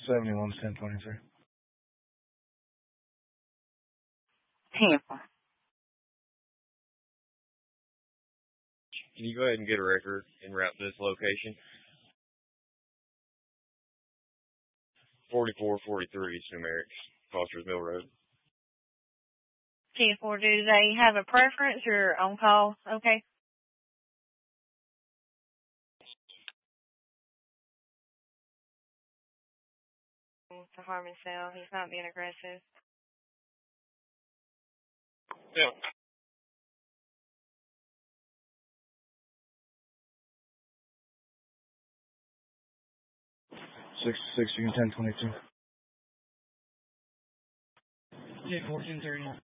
71 1023. Tampa. Can you go ahead and get a record en route to this location? 4443 Numerics, Foster's Mill Road. 10-4, do they have a preference or on call? Okay. To harm himself. He's not being aggressive. Yeah. 6 1022. Yeah, 1439.